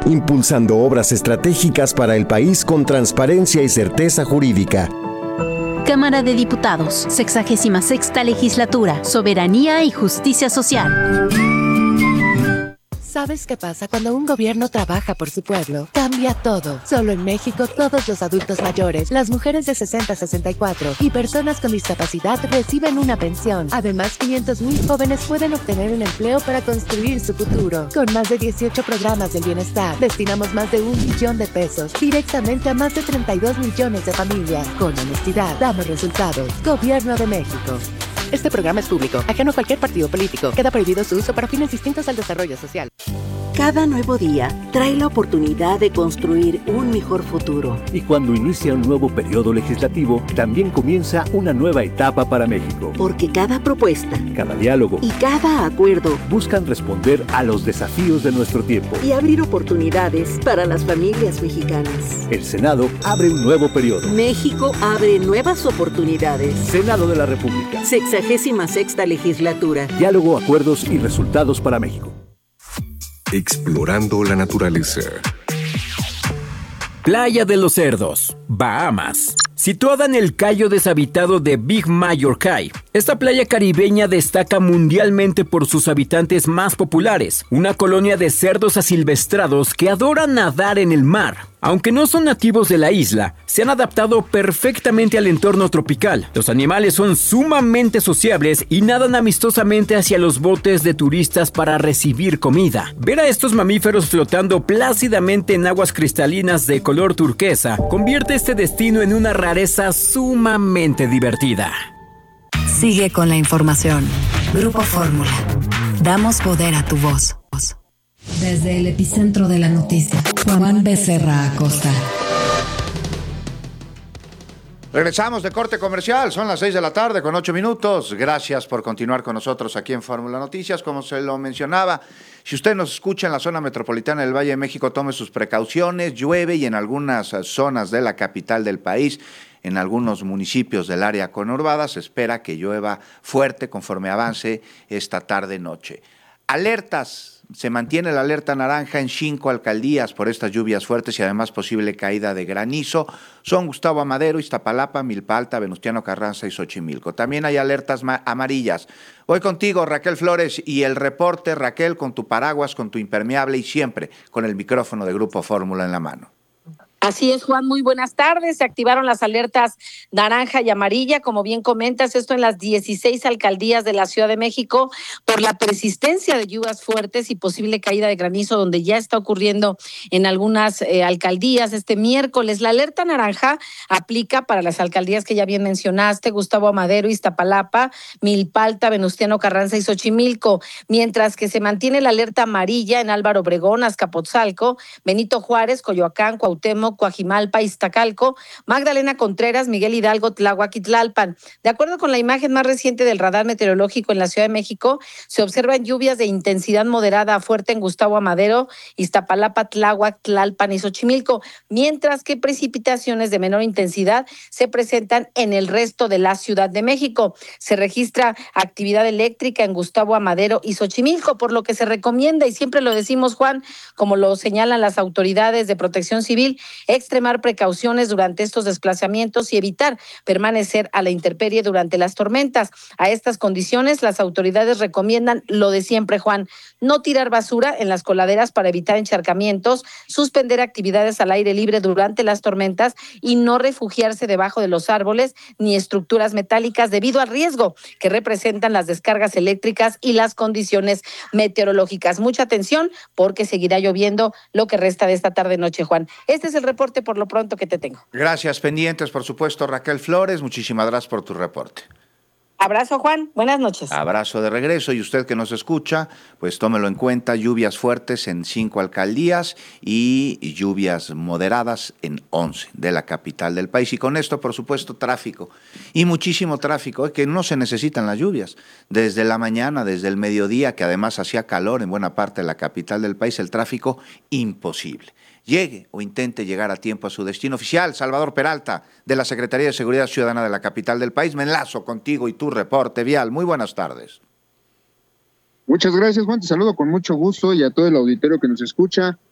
impulsando obras estratégicas para el país con transparencia y certeza jurídica. Cámara de Diputados, 66ª Legislatura, Soberanía y Justicia Social. ¿Sabes qué pasa cuando un gobierno trabaja por su pueblo? Cambia todo. Solo en México, todos los adultos mayores, las mujeres de 60 a 64 y personas con discapacidad reciben una pensión. Además, 500,000 jóvenes pueden obtener un empleo para construir su futuro. Con más de 18 programas del bienestar, destinamos más de 1 billón de pesos directamente a más de 32 millones de familias. Con honestidad, damos resultados. Gobierno de México. Este programa es público, ajeno a cualquier partido político. Queda prohibido su uso para fines distintos al desarrollo social. Cada nuevo día trae la oportunidad de construir un mejor futuro. Y cuando inicia un nuevo periodo legislativo, también comienza una nueva etapa para México. Porque cada propuesta, cada diálogo y cada acuerdo buscan responder a los desafíos de nuestro tiempo y abrir oportunidades para las familias mexicanas. El Senado abre un nuevo periodo. México abre nuevas oportunidades. Senado de la República. 66ª Legislatura. Diálogo, acuerdos y resultados para México. Explorando la naturaleza. Playa de los Cerdos, Bahamas. Situada en el cayo deshabitado de Big Major Cay, esta playa caribeña destaca mundialmente por sus habitantes más populares, una colonia de cerdos asilvestrados que adoran nadar en el mar. Aunque no son nativos de la isla, se han adaptado perfectamente al entorno tropical. Los animales son sumamente sociables y nadan amistosamente hacia los botes de turistas para recibir comida. Ver a estos mamíferos flotando plácidamente en aguas cristalinas de color turquesa convierte este destino en una rareza sumamente divertida. Sigue con la información. Grupo Fórmula. Damos poder a tu voz. Desde el epicentro de la noticia, Juan Becerra Acosta. Regresamos de corte comercial, son las 6 de la tarde con 8 minutos. Gracias por continuar con nosotros aquí en Fórmula Noticias. Como se lo mencionaba, si usted nos escucha en la zona metropolitana del Valle de México, tome sus precauciones. Llueve y en algunas zonas de la capital del país, en algunos municipios del área conurbada, se espera que llueva fuerte conforme avance esta tarde-noche. Alertas. Se mantiene la alerta naranja en 5 alcaldías por estas lluvias fuertes y además posible caída de granizo. Son Gustavo Amadero, Iztapalapa, Milpa Alta, Venustiano Carranza y Xochimilco. También hay alertas amarillas. Voy contigo, Raquel Flores, y el reporte, Raquel, con tu paraguas, con tu impermeable y siempre con el micrófono de Grupo Fórmula en la mano. Así es, Juan, muy buenas tardes. Se activaron las alertas naranja y amarilla, como bien comentas, esto en las 16 alcaldías de la Ciudad de México por la persistencia de lluvias fuertes y posible caída de granizo, donde ya está ocurriendo en algunas alcaldías este miércoles. La alerta naranja aplica para las alcaldías que ya bien mencionaste, Gustavo Amadero, Iztapalapa, Milpa Alta, Venustiano Carranza y Xochimilco, mientras que se mantiene la alerta amarilla en Álvaro Obregón, Azcapotzalco, Benito Juárez, Coyoacán, Cuauhtémoc, Coajimalpa, Iztacalco, Magdalena Contreras, Miguel Hidalgo, Tláhuac y Tlalpan. De acuerdo con la imagen más reciente del radar meteorológico en la Ciudad de México, se observan lluvias de intensidad moderada a fuerte en Gustavo Amadero, Iztapalapa, Tláhuac, Tlalpan y Xochimilco, mientras que precipitaciones de menor intensidad se presentan en el resto de la Ciudad de México. Se registra actividad eléctrica en Gustavo Amadero y Xochimilco, por lo que se recomienda, y siempre lo decimos, Juan, como lo señalan las autoridades de Protección Civil, extremar precauciones durante estos desplazamientos y evitar permanecer a la intemperie durante las tormentas. A estas condiciones, las autoridades recomiendan lo de siempre, Juan: no tirar basura en las coladeras para evitar encharcamientos, suspender actividades al aire libre durante las tormentas y no refugiarse debajo de los árboles ni estructuras metálicas debido al riesgo que representan las descargas eléctricas y las condiciones meteorológicas. Mucha atención, porque seguirá lloviendo lo que resta de esta tarde-noche, Juan. Este es el reporte por lo pronto que te tengo. Gracias, pendientes, por supuesto, Raquel Flores. Muchísimas gracias por tu reporte. Abrazo, Juan. Buenas noches. Abrazo de regreso. Y usted que nos escucha, pues tómelo en cuenta: lluvias fuertes en 5 alcaldías y lluvias moderadas en 11 de la capital del país. Y con esto, por supuesto, tráfico. Y muchísimo tráfico, que no se necesitan las lluvias. Desde la mañana, desde el mediodía, que además hacía calor en buena parte de la capital del país, el tráfico imposible. Llegue o intente llegar a tiempo a su destino oficial. Salvador Peralta, de la Secretaría de Seguridad Ciudadana de la capital del país. Me enlazo contigo y tu reporte vial. Muy buenas tardes. Muchas gracias, Juan. Te saludo con mucho gusto y a todo el auditorio que nos escucha.